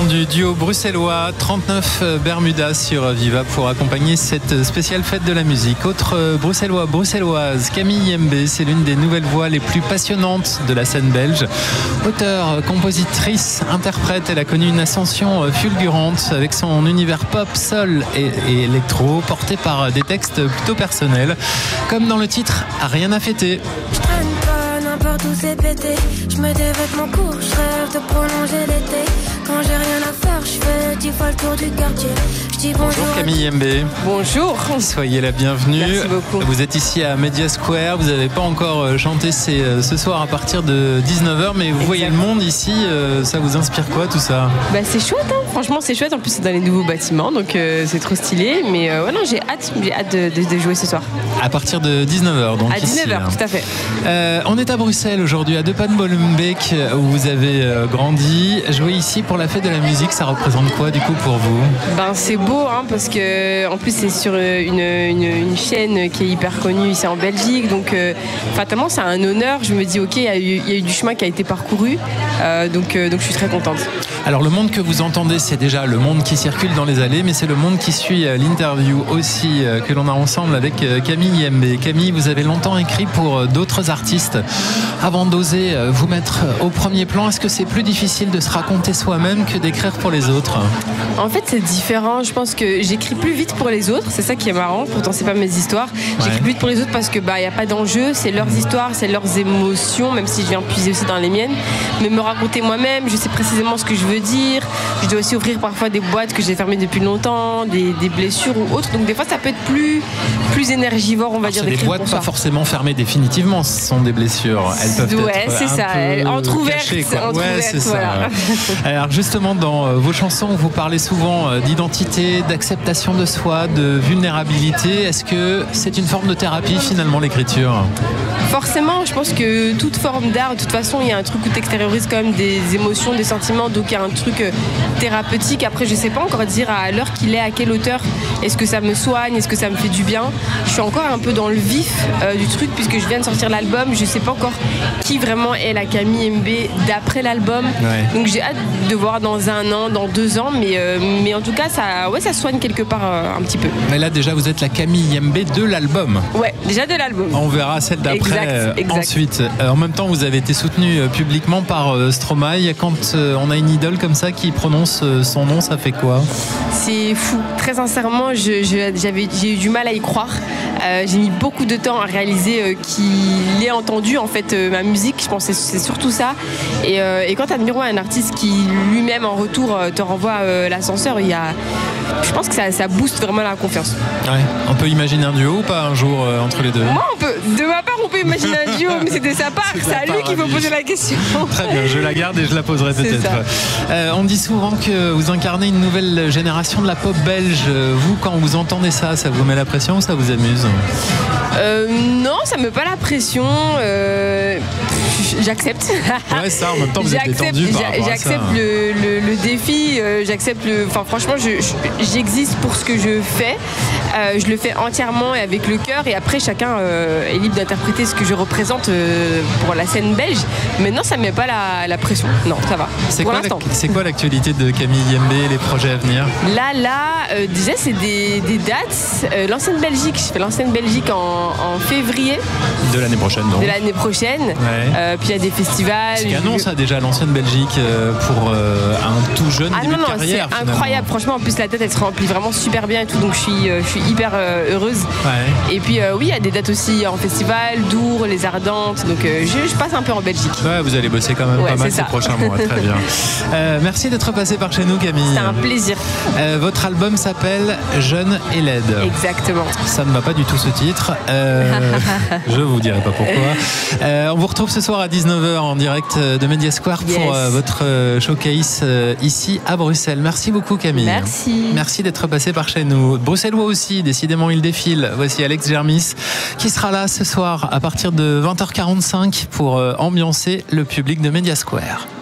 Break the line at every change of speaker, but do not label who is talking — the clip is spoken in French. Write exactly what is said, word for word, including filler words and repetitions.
du duo bruxellois trente-neuf Bermuda sur Viva pour accompagner cette spéciale fête de la musique. Autre bruxellois, bruxelloise, Camille Yembe, c'est l'une des nouvelles voix les plus passionnantes de la scène belge. Auteure, compositrice, interprète, elle a connu une ascension fulgurante avec son univers pop, soul et, et électro, porté par des textes plutôt personnels, comme dans le titre Rien à fêter.
N'importe où c'est pété, je mets des vêtements courts, je rêve de prolonger l'été. Quand j'ai rien à faire, je fais dix fois le tour du quartier. Je dis bonjour,
bonjour Camille Yembe.
Bonjour.
Soyez la bienvenue.
Merci beaucoup.
Vous êtes ici à Media Square, vous n'avez pas encore chanté ce soir à partir de dix-neuf heures, mais vous exact. Voyez le monde ici, ça vous inspire quoi tout ça?
Bah c'est chouette, hein. Franchement c'est chouette, en plus c'est dans les nouveaux bâtiments, donc euh, c'est trop stylé, mais euh, ouais, non, j'ai hâte, j'ai hâte de, de, de jouer ce soir.
À partir de dix-neuf heures donc.
À dix-neuf heures,
ici,
tout à fait.
Euh, on est à Bruxelles aujourd'hui, à De Panne-Molenbeek, où vous avez euh, grandi. Jouer ici pour la fête de la musique, ça représente quoi du coup pour vous?
Ben c'est beau, hein, parce que en plus c'est sur une, une, une chaîne qui est hyper connue ici en Belgique, donc euh, fatalement c'est un honneur. Je me dis ok, il y, y a eu du chemin qui a été parcouru, euh, donc, euh, donc je suis très contente.
Alors le monde que vous entendez, c'est déjà le monde qui circule dans les allées, mais c'est le monde qui suit l'interview aussi euh, que l'on a ensemble avec euh, Camille Yembe. Camille, vous avez longtemps écrit pour euh, d'autres artistes. Avant d'oser euh, vous mettre au premier plan, est-ce que c'est plus difficile de se raconter soi-même que d'écrire pour les autres?
En fait c'est différent, je pense que j'écris plus vite pour les autres, c'est ça qui est marrant, pourtant c'est pas mes histoires. J'écris ouais. plus vite pour les autres parce que bah y a pas d'enjeu, c'est leurs histoires, c'est leurs émotions, même si je viens puiser aussi dans les miennes. Mais me raconter moi-même, je sais précisément ce que je veux dire, je dois aussi ouvrir parfois des boîtes que j'ai fermées depuis longtemps, des, des blessures ou autres, donc des fois ça peut être plus, plus énergivore, on va
Alors
dire.
C'est des boîtes pas forcément fermées définitivement, ce sont des blessures, elles peuvent
ouais,
être
c'est
un
ça.
peu
Entrouverte,
cachées, quoi.
entrouverte,
ouais, c'est
voilà.
ça. Alors justement dans vos chansons, vous parlez souvent d'identité, d'acceptation de soi, de vulnérabilité. Est-ce que c'est une forme de thérapie finalement l'écriture?
Forcément, je pense que toute forme d'art, de toute façon, il y a un truc où tu extériorises quand même des émotions, des sentiments, donc il y a un truc thérapeutique. Après, je sais pas encore dire à l'heure qu'il est, à quelle hauteur, est-ce que ça me soigne, est-ce que ça me fait du bien. Je suis encore un peu dans le vif euh, du truc puisque je viens de sortir l'album, je sais pas encore qui vraiment est la Camille Yembe d'après l'album. Ouais. Donc j'ai hâte de voir dans un an, dans deux ans, mais, euh, mais en tout cas, ça, ouais, ça soigne quelque part euh, un petit peu.
Mais là, déjà, vous êtes la Camille Yembe de l'album.
Ouais, déjà de l'album.
On verra celle d'après.
Exact,
euh,
exact.
Ensuite, euh, en même temps, vous avez été soutenu euh, publiquement par euh, Stromae. Quand euh, on a une idole comme ça qui prononce euh, son nom, ça fait quoi? C'est
fou. Très sincèrement, je, je, j'avais, j'ai eu du mal à y croire. Euh, j'ai mis beaucoup de temps à réaliser euh, qu'il ait entendu en fait euh, ma musique. Je pense que c'est surtout ça. Et, euh, et quand tu admires un artiste qui lui-même en retour euh, te renvoie euh, l'ascenseur, il y a, je pense que ça, ça booste vraiment la confiance.
Ouais. On peut imaginer un duo ou pas un jour euh, entre les deux?
Moi, on peut. De ma part, on peut imaginer un duo, mais c'était sa part. C'est, c'est à lui qu'il faut poser la question.
Très bien, je la garde et je la poserai peut-être. Euh, on dit souvent que vous incarnez une nouvelle génération de la pop belge. Vous, quand vous entendez ça, ça vous met la pression ou ça vous amuse?
euh, Non, ça me met pas la pression. Euh, j'accepte.
Ouais, ça, en même temps, vous êtes détendu par rapport à ça.
J'accepte le, le, le défi. Euh, j'accepte le. Enfin, franchement, je, je, j'existe pour ce que je fais. Euh, je le fais entièrement et avec le cœur. Et après, chacun euh, est libre d'interpréter ce que je représente euh, pour la scène belge. Mais non, ça me met pas la, la pression. Non, ça va.
C'est
pour
quoi,
l'instant.
La, c'est quoi l'actualité de Camille Yembe et les projets à venir?
Là, là, euh, déjà, c'est des, des dates. Euh, l'ancienne Belgique, je fais l'ancienne Belgique en, en février.
De l'année prochaine, donc.
De l'année prochaine. Ouais. Euh, puis il y a des festivals.
C'est canon, ça, déjà, l'ancienne Belgique euh, pour euh, un tout jeune
ah,
début
non, non,
de carrière.
C'est
finalement.
Incroyable. Franchement, en plus, la tête, elle se remplit vraiment super bien et tout. Donc, je suis, euh, je suis hyper euh, heureuse. Ouais. Et puis, euh, oui, il y a des dates aussi en festival, Dour, Les Ardentes. Donc, euh, je, je passe un peu en Belgique.
Ouais, vous allez bosser quand même ouais, pas mal ces prochains mois. Très bien. Euh, merci d'être passé par chez nous, Camille.
C'est un plaisir.
Euh, votre album s'appelle Jeune et laide.
Exactement.
Ça ne va pas du tout ce titre. Euh, je vous dirai pas pourquoi. Euh, on vous retrouve ce soir à dix-neuf heures en direct de Media Square yes. pour euh, votre showcase euh, ici à Bruxelles. Merci beaucoup, Camille.
Merci.
Merci d'être passé par chez nous. Bruxellois aussi, décidément il défile. Voici Alex Germis qui sera là ce soir à partir de vingt heures quarante-cinq pour euh, ambiancer le public de Media Square.